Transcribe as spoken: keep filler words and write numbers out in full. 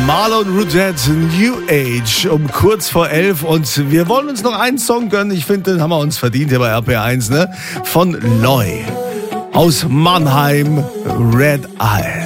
Marlon Rudett, New Age, um kurz vor elf. Und wir wollen uns noch einen Song gönnen. Ich finde, den haben wir uns verdient hier bei R P R eins, ne? Von Loy aus Mannheim, Red Eye.